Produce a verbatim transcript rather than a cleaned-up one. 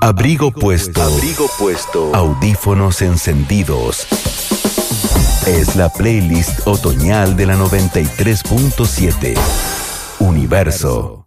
Abrigo puesto. Abrigo puesto. Audífonos encendidos. Es la playlist otoñal de la noventa y tres punto siete. Universo.